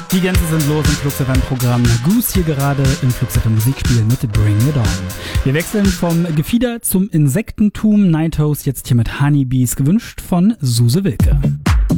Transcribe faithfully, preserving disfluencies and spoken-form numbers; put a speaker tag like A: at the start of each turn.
A: Die Gänse sind los im Flux F M-Programm. Goose hier gerade im Flux F M Musikspiel mit Bring It On. Wir wechseln vom Gefieder zum Insektentum. Night Toast jetzt hier mit Honeybees, gewünscht von Suse Wilke.